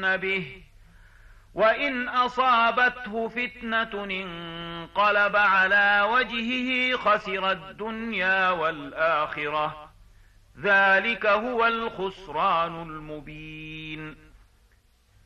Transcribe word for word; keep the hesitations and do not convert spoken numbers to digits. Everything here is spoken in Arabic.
يؤمنن به وإن أصابته فتنة انقلب على وجهه خسر الدنيا والآخرة ذلك هو الخسران المبين.